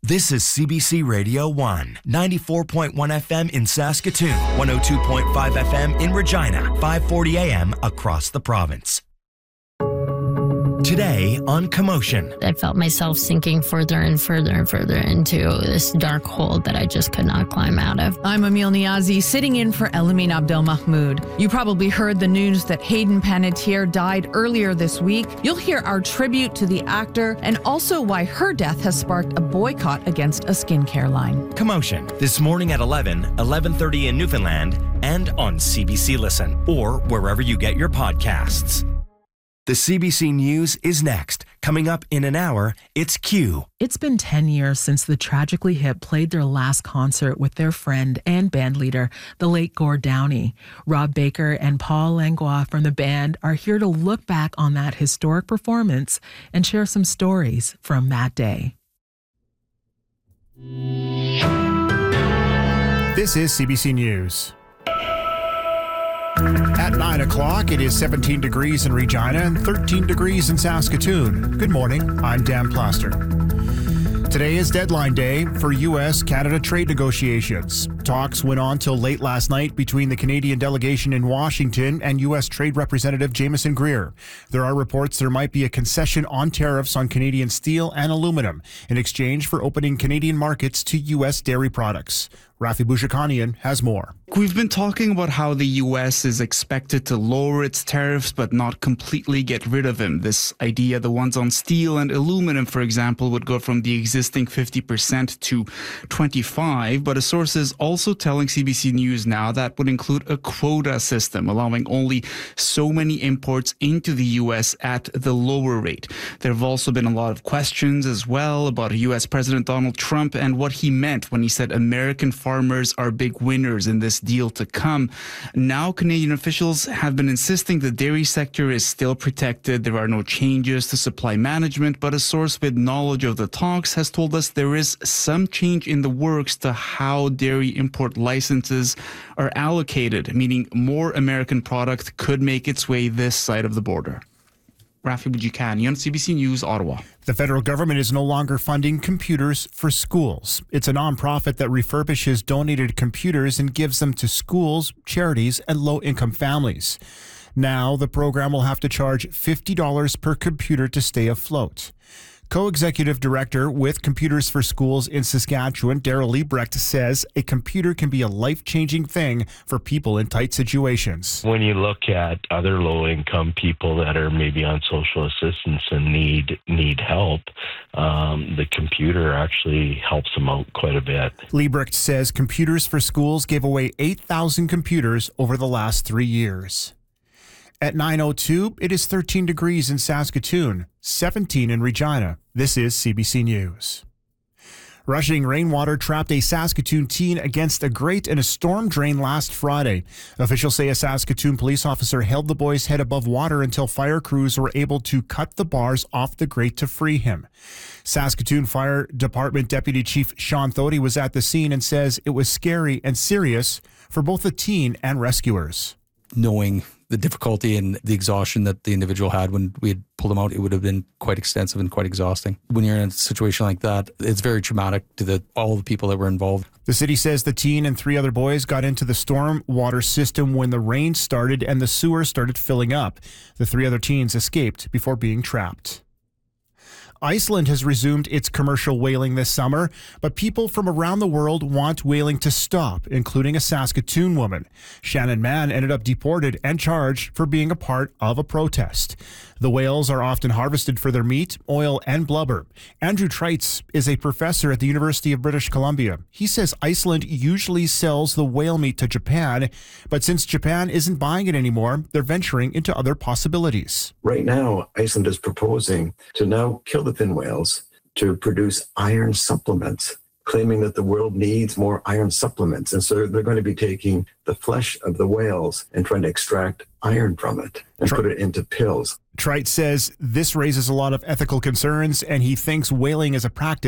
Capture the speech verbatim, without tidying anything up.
This is C B C Radio one, ninety-four point one F M in Saskatoon, one oh two point five F M in Regina, five forty A M across the province. Today on Commotion. I felt myself sinking further and further and further into this dark hole that I just could not climb out of. I'm Emil Niazi, sitting in for Elamin Abdelmahmoud. You probably heard the news that Hayden Panettiere died earlier this week. You'll hear our tribute to the actor and also why her death has sparked a boycott against a skincare line. Commotion, this morning at eleven, eleven thirty in Newfoundland, and on C B C Listen, or wherever you get your podcasts. The C B C News is next. Coming up in an hour, it's Q. It's been ten years since the Tragically Hip played their last concert with their friend and bandleader, the late Gord Downie. Rob Baker and Paul Langlois from the band are here to look back on that historic performance and share some stories from that day. This is C B C News. At nine o'clock, it is seventeen degrees in Regina and thirteen degrees in Saskatoon. Good morning, I'm Dan Plaster. Today is deadline day for U S Canada trade negotiations. Talks went on till late last night between the Canadian delegation in Washington and U S Trade Representative Jameson Greer. There are reports there might be a concession on tariffs on Canadian steel and aluminum in exchange for opening Canadian markets to U S dairy products. Rafi Bouchakanian has more. We've been talking about how the U S is expected to lower its tariffs but not completely get rid of them. This idea, the ones on steel and aluminum, for example, would go from the existing fifty percent to twenty-five, but a source is also telling C B C News now that would include a quota system, allowing only so many imports into the U S at the lower rate. There have also been a lot of questions as well about U S President Donald Trump and what he meant when he said American farmers are big winners in this deal to come. Now, Canadian officials have been insisting the dairy sector is still protected. There are no changes to supply management, but a source with knowledge of the talks has told us there is some change in the works to how dairy import licenses are allocated, meaning more American product could make its way this side of the border. Rafi Bouchakanian on C B C News, Ottawa. The federal government is no longer funding computers for schools. It's a nonprofit that refurbishes donated computers and gives them to schools, charities, and low-income families. Now, the program will have to charge fifty dollars per computer to stay afloat. Co-executive director with Computers for Schools in Saskatchewan, Daryl Liebrecht, says a computer can be a life-changing thing for people in tight situations. When you look at other low-income people that are maybe on social assistance and need need help, um, the computer actually helps them out quite a bit. Liebrecht says Computers for Schools gave away eight thousand computers over the last three years. At nine oh two, it is thirteen degrees in Saskatoon, seventeen in Regina. This is C B C News. Rushing rainwater trapped a Saskatoon teen against a grate in a storm drain last Friday. Officials say a Saskatoon police officer held the boy's head above water until fire crews were able to cut the bars off the grate to free him. Saskatoon Fire Department Deputy Chief Sean Thody was at the scene and says it was scary and serious for both the teen and rescuers. Knowing the difficulty and the exhaustion that the individual had when we had pulled him out, it would have been quite extensive and quite exhausting. When you're in a situation like that, it's very traumatic to the, all the people that were involved. The city says the teen and three other boys got into the storm water system when the rain started and the sewer started filling up. The three other teens escaped before being trapped. Iceland has resumed its commercial whaling this summer, but people from around the world want whaling to stop, including a Saskatoon woman. Shannon Mann ended up deported and charged for being a part of a protest. The whales are often harvested for their meat, oil, and blubber. Andrew Treitz is a professor at the University of British Columbia. He says Iceland usually sells the whale meat to Japan, but since Japan isn't buying it anymore, they're venturing into other possibilities. Right now, Iceland is proposing to now kill the fin whales to produce iron supplements, claiming that the world needs more iron supplements. And so they're going to be taking the flesh of the whales and trying to extract iron from it and Tr- put it into pills. Trite says this raises a lot of ethical concerns, and he thinks whaling as a practice